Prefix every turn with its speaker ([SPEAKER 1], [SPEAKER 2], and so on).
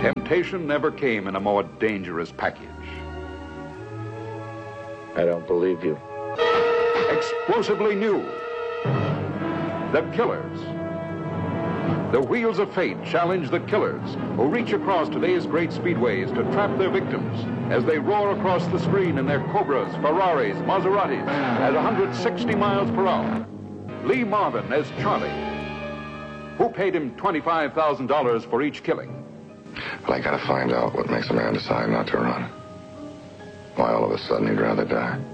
[SPEAKER 1] Temptation never came in a more dangerous package.
[SPEAKER 2] I don't believe you.
[SPEAKER 1] Explosively new. The Killers. The wheels of fate challenge the killers who reach across today's great speedways to trap their victims as they roar across the screen in their Cobras, Ferraris, Maseratis at 160 miles per hour. Lee Marvin as Charlie. Who paid him $25,000 for each killing?
[SPEAKER 3] But I gotta find out what makes a man decide not to run. Why all of a sudden he'd rather die.